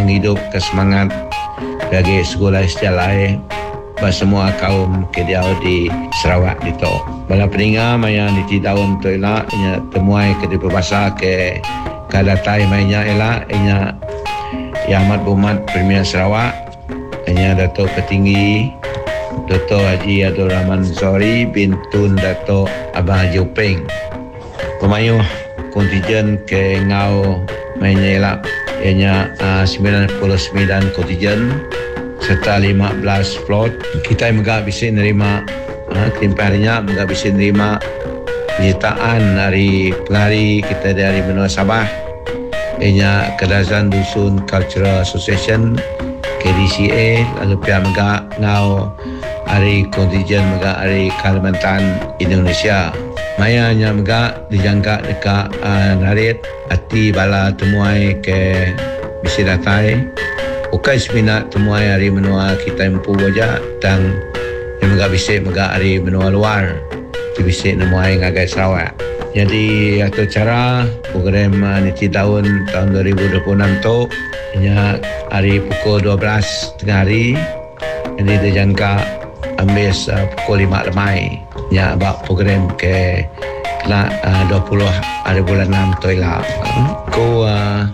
penghidup kesemangat bagi sekolah sejalai semua kaum kediau di Sarawak dito. Bala peninga maya niti daun tu elak inya temuai ke di berbahasa ke kadatai mainnya elak inya Yang Amat Berhormat Premier Sarawak inya Dato' Petinggi Dr. Haji Abdul Rahman Zohri bin Tun Dato' Abang Haji Upeng. Pemayuh kontijen ke ngau mainnya elak ianya 99 kontijen serta 15 float. Kita juga bisa nerima harinya juga bisa nerima penyertaan dari penghari kita dari benua Sabah ianya Kedazan Dusun Cultural Association KDCA, lalu pihak juga ngau hari kontijen juga hari Kalimantan Indonesia. Maya nya juga dijangka dekat narit hati bala temuai ke bisi datai bukan seminat temuai hari menua kita empu aja dan yang juga bisa juga hari menua luar di bisa temuai ngagai Sarawak. Jadi atau cara program niti tahun 2026 tu nya hari pukul 12 tengah hari ini dijangka ambil pukul 5 lemai nya abak program ke kena 20 hari bulan 6 tu lah ko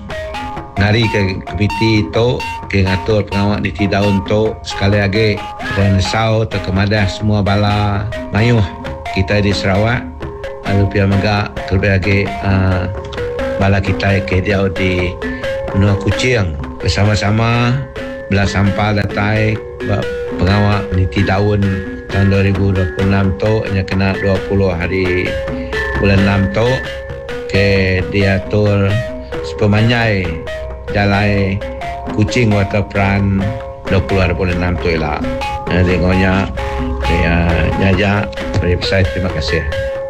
ngari ke komiti tu ke ngatur pengawak niti daun tu sekali lagi dan sau terkemadah semua bala mayuh kita di Sarawak lalu pihak megak terlebih lagi bala kita ke dia di benua Kuching bersama-sama belah sampah datai pengawak niti daun tahun 2026 tu hanya kena 20 hari bulan 6 tu ke diatur sepemanyai jalai Kuching Waterfront 20 hari bulan 6 tu lah. Tengoknya nyajak dari website. Terima kasih.